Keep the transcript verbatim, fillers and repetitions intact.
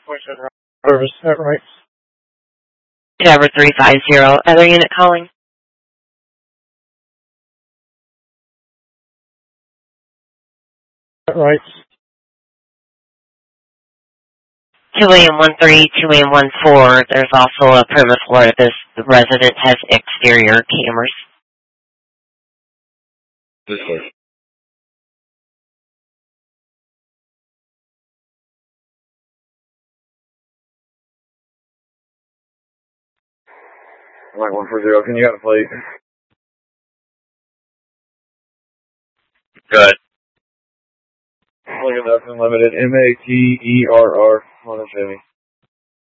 Service, is that right? Tower three five zero. Other unit calling. Is that right? two A M one three, two A M one four. There's also a premise where this resident has exterior cameras. This way. Mike one four zero, can you got a plate? Good. Look at that, unlimited. M A T E R R on the Jimmy.